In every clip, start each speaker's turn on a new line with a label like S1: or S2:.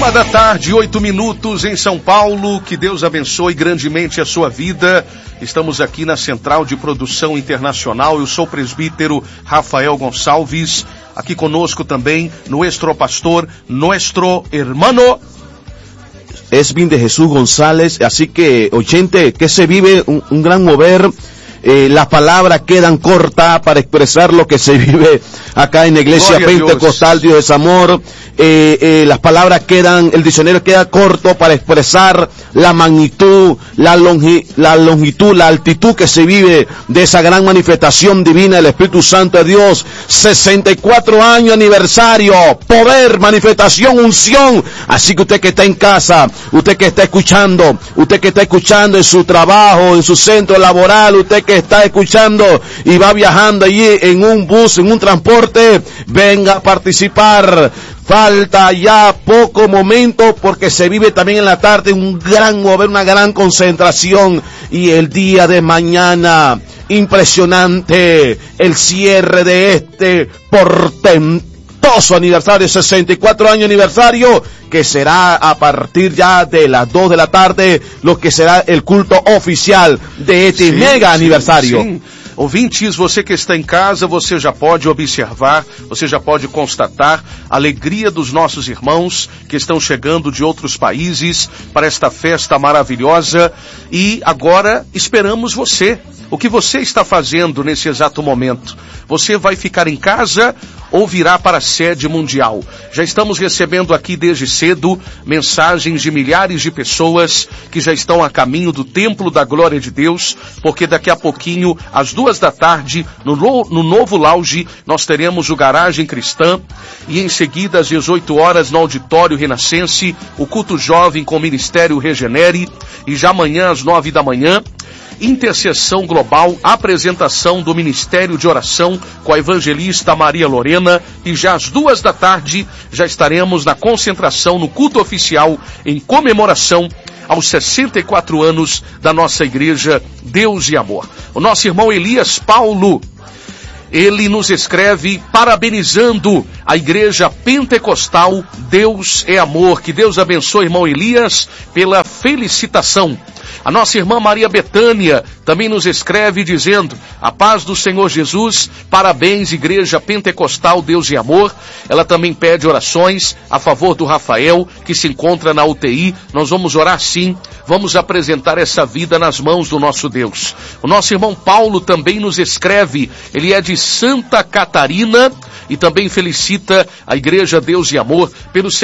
S1: 1h, 8 minutos em São Paulo. Que Deus abençoe grandemente a sua vida. Estamos aqui na Central de Produção Internacional. Eu sou o presbítero Rafael Gonçalves. Aqui conosco também, nuestro pastor, nuestro hermano
S2: Esvin de Jesús González. Así que, oyente, que se vive un gran mover. Las palabras quedan cortas para expresar lo que se vive acá en la iglesia Pentecostal Dios es Amor. Las palabras quedan, el diccionario queda corto para expresar la magnitud, la longitud, la altitud que se vive de esa gran manifestación divina del Espíritu Santo de Dios. 64 años aniversario, poder, manifestación, unción. Así que usted que está en casa, usted que está escuchando en su trabajo, en su centro laboral, usted que está escuchando y va viajando allí en un bus, en un transporte, venga a participar. Falta ya poco momento porque se vive también en la tarde un gran mover, una gran concentración. Y el día de mañana, impresionante, el cierre de este portentoso aniversario, 64 años aniversario, que será a partir ya de las 2 de la tarde, lo que será el culto oficial de este mega aniversario.
S1: Sim. Ouvintes, você que está em casa, você já pode observar, você já pode constatar a alegria dos nossos irmãos que estão chegando de outros países para esta festa maravilhosa. E agora esperamos você. O que você está fazendo nesse exato momento? Você vai ficar em casa ou virá para a sede mundial? Já estamos recebendo aqui desde cedo mensagens de milhares de pessoas que já estão a caminho do Templo da Glória de Deus, porque daqui a pouquinho, às 2 da tarde, no novo lounge, nós teremos o Garagem Cristã, e em seguida, às 18 horas, no Auditório Renascense, o culto jovem com o Ministério Regenere, e já amanhã, às 9 da manhã, intercessão global, apresentação do Ministério de Oração com a evangelista Maria Lorena, e já às 2 da tarde já estaremos na concentração no culto oficial em comemoração aos 64 anos da nossa igreja Deus e Amor. O nosso irmão Elias Paulo, ele nos escreve parabenizando a igreja pentecostal Deus é Amor. Que Deus abençoe, irmão Elias, pela felicitação. A nossa irmã Maria Betânia também nos escreve dizendo: a paz do Senhor Jesus, parabéns igreja pentecostal Deus e Amor. Ela também pede orações a favor do Rafael, que se encontra na UTI. Nós vamos orar sim, vamos apresentar essa vida nas mãos do nosso Deus. O nosso irmão Paulo também nos escreve, ele é de Santa Catarina e também felicita a igreja Deus e Amor pelos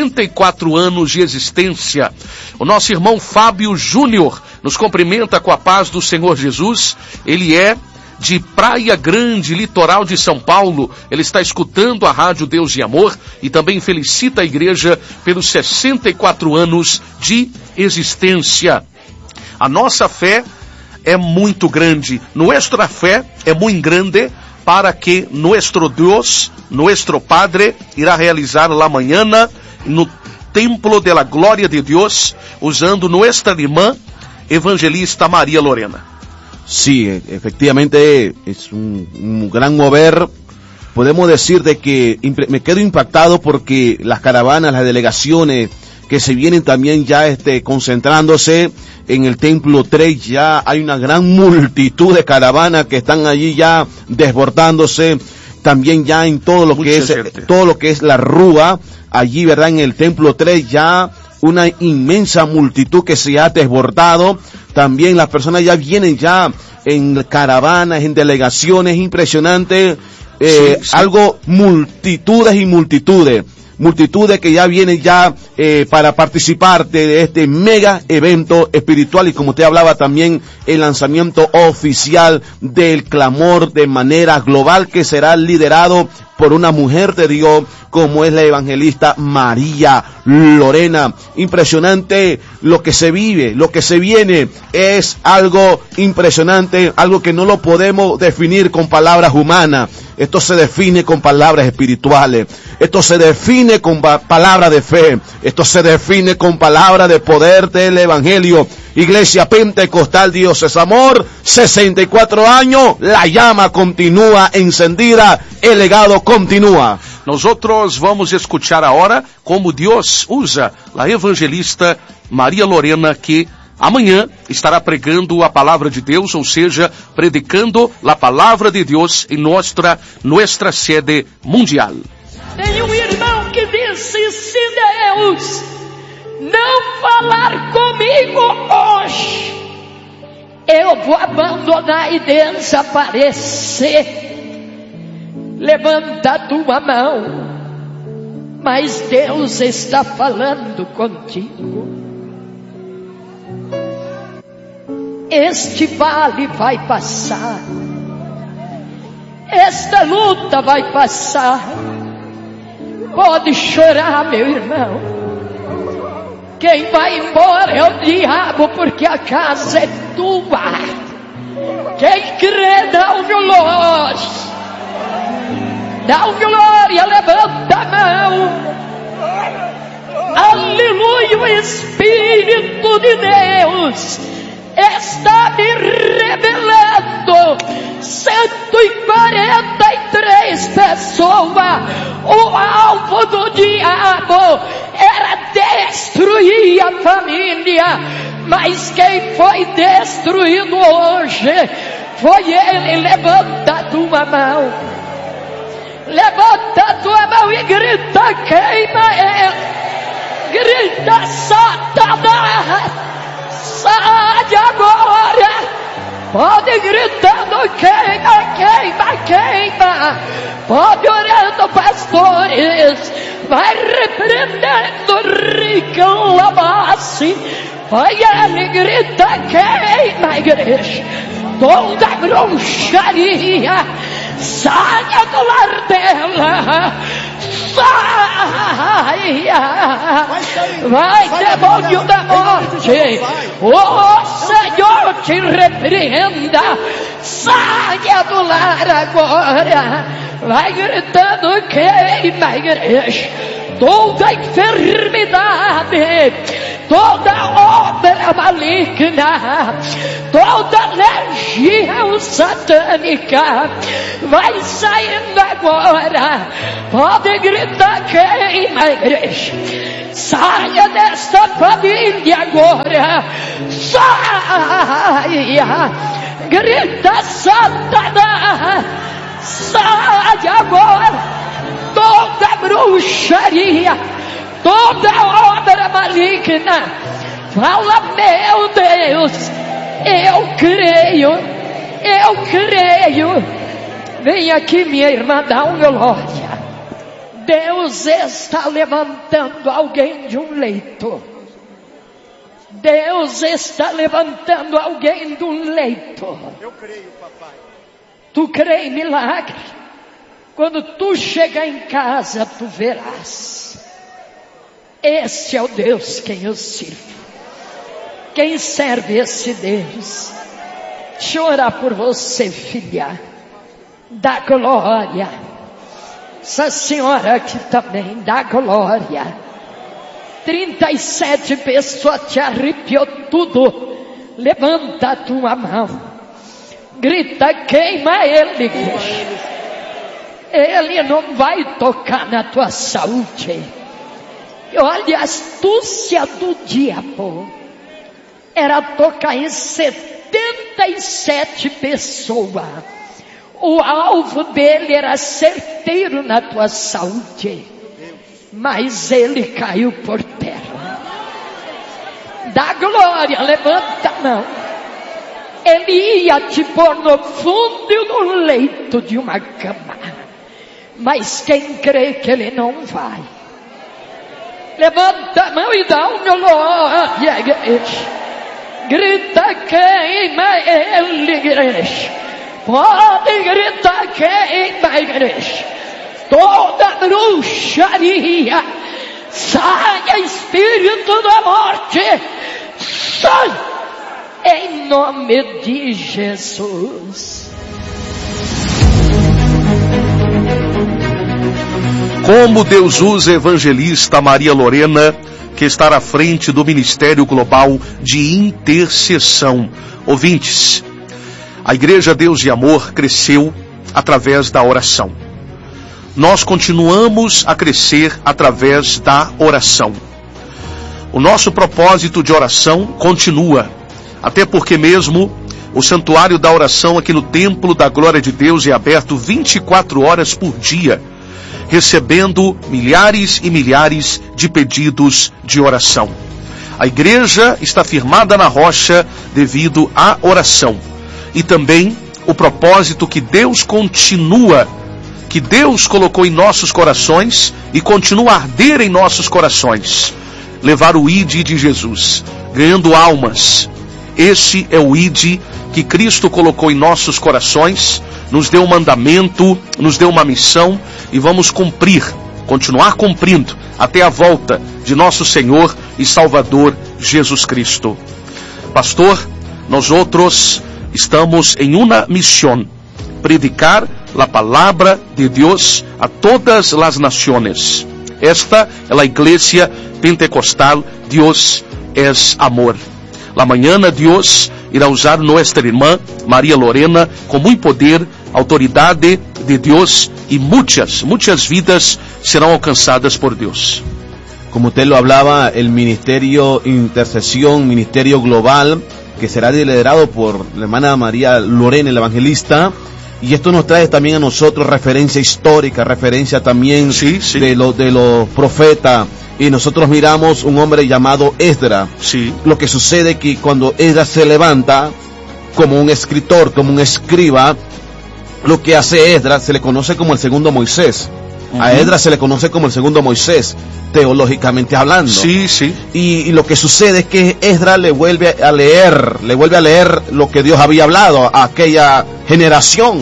S1: 64 anos de existência. O nosso irmão Fábio Júnior nos cumprimenta com a paz do Senhor Jesus. Ele é de Praia Grande, litoral de São Paulo. Ele está escutando a rádio Deus e Amor e também felicita a igreja pelos 64 anos de existência. A nossa fé é muito grande. Nuestra fé é muito grande para que nuestro Dios, nuestro Padre, irá realizar la mañana no Templo de la Glória de Deus, usando nuestra irmã evangelista María Lorena.
S2: Sí, efectivamente es un gran mover. Podemos decir de que me quedo impactado porque las caravanas, las delegaciones que se vienen también ya concentrándose en el Templo 3, ya hay una gran multitud de caravanas que están allí ya desbordándose, también ya en todo lo que es la Rúa, allí, ¿verdad? En el Templo 3 ya una inmensa multitud que se ha desbordado. También las personas ya vienen ya en caravanas, en delegaciones, impresionante, sí. Algo, multitudes y multitudes que ya vienen ya para participar de este mega evento espiritual, y como usted hablaba también, el lanzamiento oficial del clamor de manera global, que será liderado por una mujer de Dios como es la evangelista María Lorena. Impresionante lo que se vive, lo que se viene, es algo impresionante, algo que no lo podemos definir con palabras humanas. Esto se define con palabras espirituales, esto se define con palabras de fe, esto se define con palabras de poder del evangelio. Iglesia Pentecostal Dios es Amor, 64 años, la llama continúa encendida, el legado continúa.
S1: Nosotros vamos escuchar agora como Deus usa a evangelista Maria Lorena, que amanhã estará pregando a palavra de Deus, ou seja, predicando a palavra de Deus em nossa sede mundial.
S3: Tem um irmão que disse: se Deus não falar comigo hoje, eu vou abandonar e desaparecer. Levanta a tua mão, mas Deus está falando contigo. Este vale vai passar, esta luta vai passar. Pode chorar, meu irmão. Quem vai embora é o diabo, porque a casa é tua. Quem crê, dá um glória. Dá um glória, levanta a mão. Aleluia, o Espírito de Deus está me revelando. 143 pessoas. O alvo do diabo era destruir a família, mas quem foi destruído hoje foi ele. Levanta a tua mão, levanta a tua mão e grita: queima ele. Grita: Satanás, sai agora. Pode gritando: queima, queima, queima. Pode orando, pastores. Vai repreendendo, reclama-se. Vai ele, grita: queima, igreja. Toda bruxaria, saia do lar dela. Saia. Vai, demônio da morte. O Senhor te repreenda. Saia do lar agora. Vai gritando: queima, igreja. Toda enfermidade, toda obra maligna, toda legião satânica vai saindo agora. Pode gritar: queima, igreja. Saia desta família agora. Saia. Grita: Satanás, sai agora. Toda bruxaria, toda obra maligna, fala: meu Deus, eu creio, eu creio. Vem aqui, minha irmã, dá uma glória. Deus está levantando alguém de um leito. Deus está levantando alguém de um leito.
S4: Eu creio, papai.
S3: Tu crê em milagre? Quando tu chegar em casa, tu verás. Esse é o Deus quem eu sirvo. Quem serve esse Deus? Deixa eu orar por você, filha. Dá glória. Essa senhora aqui também, dá glória. 37 pessoas, te arrepiou tudo. Levanta a tua mão. Grita: queima ele, igreja. Ele não vai tocar na tua saúde. Olha, a astúcia do diabo era tocar em 77 pessoas. O alvo dele era certeiro na tua saúde, mas ele caiu por terra. Dá glória, levanta a mão. Ele ia te pôr no fundo do leito de uma cama, mas quem crê que ele não vai, levanta a mão e dá um glória, igreja. Grita: queima ele, igreja. Pode gritar: queima, igreja. Toda bruxaria, saia, espírito da morte, sai, em nome de Jesus.
S1: Como Deus usa a evangelista Maria Lorena, que está à frente do Ministério Global de Intercessão. Ouvintes, a Igreja Deus e Amor cresceu através da oração. nós continuamos a crescer através da oração. O nosso propósito de oração continua, até porque mesmo o santuário da oração aqui no Templo da Glória de Deus é aberto 24 horas por dia, recebendo milhares e milhares de pedidos de oração. A igreja está firmada na rocha devido à oração. E também o propósito que Deus colocou em nossos corações e continua a arder em nossos corações. Levar o ID de Jesus, ganhando almas. Esse é o ID que Cristo colocou em nossos corações, nos deu um mandamento, nos deu uma missão e vamos continuar cumprindo até a volta de nosso Senhor e Salvador Jesus Cristo. Pastor, nós outros estamos em uma missão, predicar a palavra de Deus a todas as naciones. Esta é a igreja pentecostal, Deus é amor. La mañana Deus irá usar nuestra irmã Maria Lorena com muito poder, autoridade de Deus e muitas vidas serão alcançadas por Deus.
S2: Como usted lo hablaba, el ministerio intercesión, ministerio global, que será liderado por la hermana María Lorena, el evangelista, y esto nos trae también a nosotros referencia histórica, referencia también de los profetas. Y nosotros miramos un hombre llamado Esdras.
S1: Sí.
S2: Lo que sucede es que cuando Esdras se levanta como un escritor, como un escriba, lo que hace Esdras se le conoce como el segundo Moisés. A Esdras se le conoce como el segundo Moisés, teológicamente hablando.
S1: Sí.
S2: Y lo que sucede es que Esdras le vuelve a leer lo que Dios había hablado a aquella generación.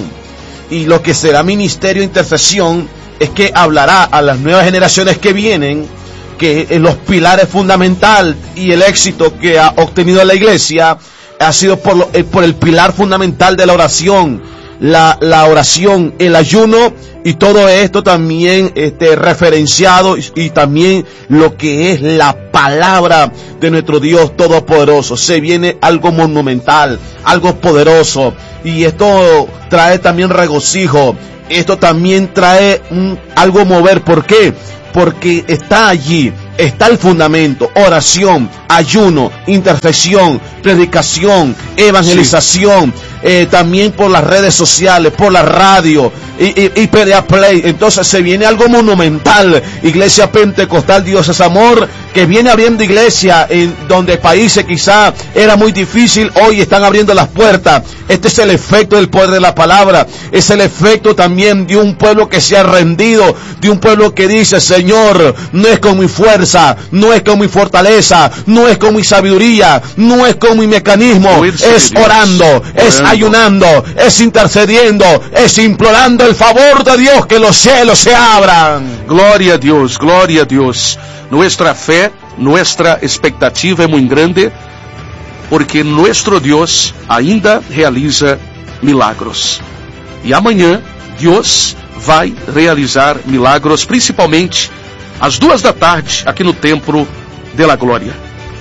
S2: Y lo que será ministerio intercesión es que hablará a las nuevas generaciones que vienen, que los pilares fundamentales y el éxito que ha obtenido la iglesia ha sido por el pilar fundamental de la oración, la oración, el ayuno, y todo esto también referenciado y también lo que es la palabra de nuestro Dios Todopoderoso. Se viene algo monumental, algo poderoso, y esto trae también regocijo, esto también trae algo mover. ¿Por qué? Porque está allí, está el fundamento: oración, ayuno, intercesión, predicación, evangelización, también por las redes sociales, por la radio y PDA Play. Entonces se viene algo monumental. Iglesia Pentecostal Dios es Amor, que viene abriendo iglesia en donde países quizá era muy difícil, hoy están abriendo las puertas. Este es el efecto del poder de la palabra, es el efecto también de un pueblo que se ha rendido, de un pueblo que dice: Señor, no es con mi fuerza, no es con mi fortaleza, no es con mi sabiduría, no es con mi mecanismo, es orando, es ayunando, es intercediendo, es implorando el favor de Dios, que los cielos se abran.
S1: Glória a Deus, glória a Deus. Nuestra fé, nuestra expectativa é muito grande, porque nuestro Deus ainda realiza milagros. E amanhã Deus vai realizar milagros, principalmente às 14h aqui no Templo de la Glória.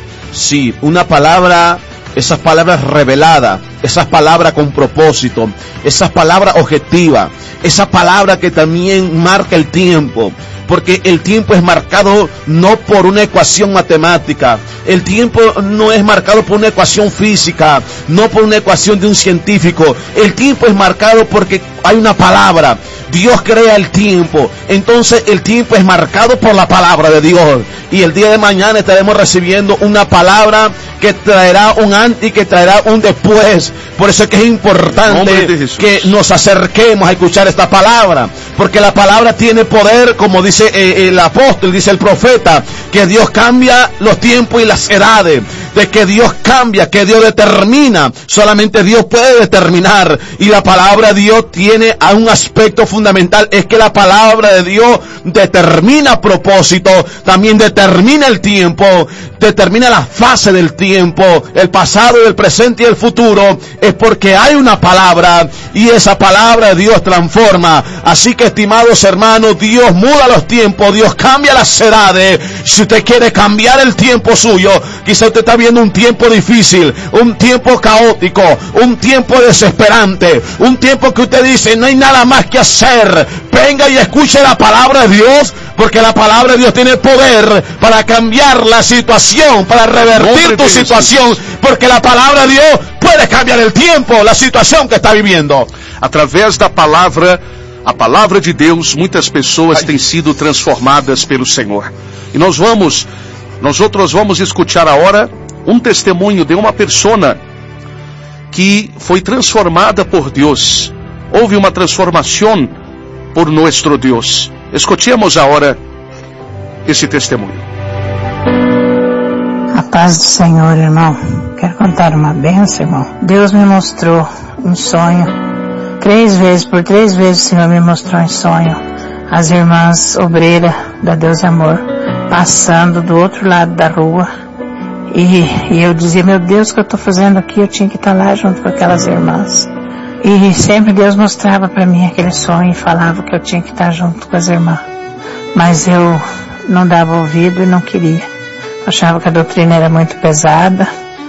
S2: Sí, una palabra, esas palabras reveladas, esas palabras con propósito, esas palabras objetivas, esa palabra que también marca el tiempo, porque el tiempo es marcado no por una ecuación matemática, el tiempo no es marcado por una ecuación física, no por una ecuación de un científico, el tiempo es marcado porque hay una palabra. Dios crea el tiempo, entonces el tiempo es marcado por la palabra de Dios, y el día de mañana estaremos recibiendo una palabra que traerá un antes y que traerá un después. Por eso es que es importante que nos acerquemos a escuchar esta palabra, porque la palabra tiene poder, como dice el apóstol, dice el profeta, que Dios cambia los tiempos y las edades, de que Dios cambia, que Dios determina, solamente Dios puede determinar, y la palabra de Dios tiene un aspecto fundamental, es que la palabra de Dios determina propósito, también determina el tiempo, determina la fase del tiempo, el pasado, el presente y el futuro, es porque hay una palabra, y esa palabra de Dios transforma. Así que, estimados hermanos, Dios muda los tiempos, Dios cambia las edades. Si usted quiere cambiar el tiempo suyo, quizá usted está viendo un tiempo difícil, un tiempo caótico, un tiempo desesperante, un tiempo que usted dice no hay nada más que hacer, venga y escuche la palabra de Dios, porque la palabra de Dios tiene poder para cambiar la situación, para revertir tu situación, porque la palabra de Dios puede cambiar el tiempo, la situação que está vivendo.
S1: Através da palavra, a palavra de Deus, muitas pessoas têm sido transformadas pelo Senhor. E nós vamos escutar agora um testemunho de uma pessoa que foi transformada por Deus. Houve uma transformação por nosso Deus. Escutemos agora esse testemunho.
S4: A paz do Senhor, irmão. Quero contar uma bênção, irmão. Deus me mostrou um sonho. 3 vezes, por 3 vezes o Senhor me mostrou em sonho as irmãs obreiras da Deus Amor passando do outro lado da rua e eu dizia, meu Deus, o que eu estou fazendo aqui? Eu tinha que estar lá junto com aquelas irmãs. E sempre Deus mostrava para mim aquele sonho e falava que eu tinha que estar junto com as irmãs, mas eu não dava ouvido e não queria. Achava que a doutrina era muito pesada.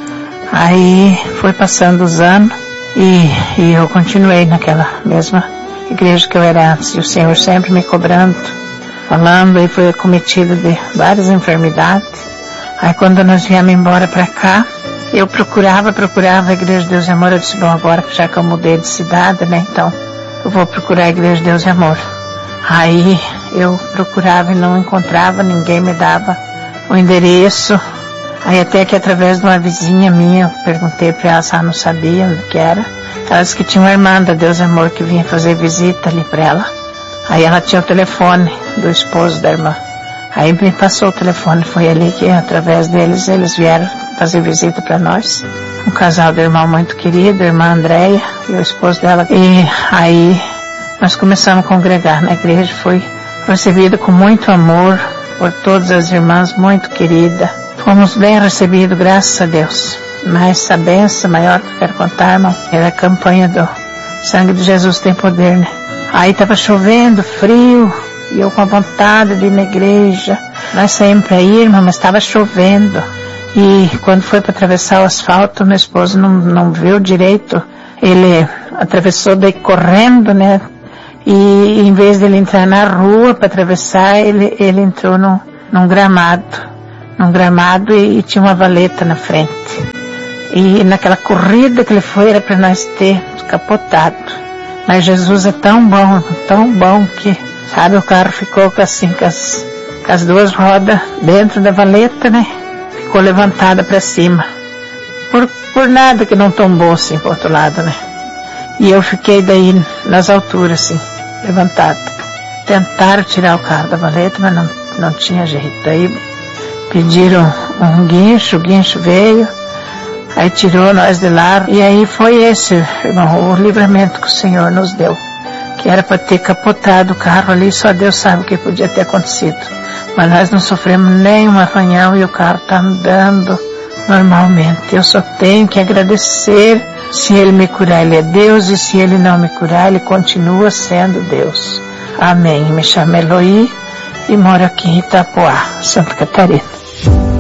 S4: Aí foi passando os anos e eu continuei naquela mesma igreja que eu era antes. E o Senhor sempre me cobrando, falando, e foi acometido de várias enfermidades. Aí quando nós viemos embora para cá, eu procurava a Igreja de Deus e Amor. Eu disse, bom, agora já que eu mudei de cidade, né, então eu vou procurar a Igreja de Deus e Amor. Aí eu procurava e não encontrava, ninguém me dava o endereço. Aí até que através de uma vizinha minha, eu perguntei para ela se ela não sabia onde que era. Ela disse que tinha uma irmã da Deus e Amor que vinha fazer visita ali para ela. Aí ela tinha o telefone do esposo da irmã. Aí me passou o telefone, foi ali que através deles eles vieram fazer visita para nós. Um casal de irmão muito querido, a irmã Andréia e o esposo dela. E aí nós começamos a congregar na igreja, foi recebido com muito amor por todas as irmãs, muito querida. Fomos bem recebidos, graças a Deus. Mas a benção maior que eu quero contar, irmão, era a campanha do Sangue de Jesus Tem Poder, né? Aí estava chovendo, frio, e eu com a vontade de ir na igreja. Nós saímos para ir, irmão, mas estava chovendo. E quando foi para atravessar o asfalto, meu esposo não viu direito. Ele atravessou daí correndo, né? E em vez de ele entrar na rua para atravessar, ele entrou num gramado. E tinha uma valeta na frente. E naquela corrida que ele foi, era para nós ter capotado. Mas Jesus é tão bom que, sabe, o carro ficou com as 2 rodas dentro da valeta, né? Ficou levantada para cima. Por nada que não tombou assim pro outro lado, né? E eu fiquei daí nas alturas, assim, levantado. Tentaram tirar o carro da valeta, mas não tinha jeito. Aí pediram um guincho, o guincho veio, aí tirou nós de lá. E aí foi esse, irmão, o livramento que o Senhor nos deu. Que era para ter capotado o carro ali, só Deus sabe o que podia ter acontecido. Mas nós não sofremos nenhum arranhão e o carro está andando normalmente. Eu só tenho que agradecer. Se Ele me curar, Ele é Deus, e se Ele não me curar, Ele continua sendo Deus. Amém. Me chamo Eloí e moro aqui em Itapoá, Santa Catarina.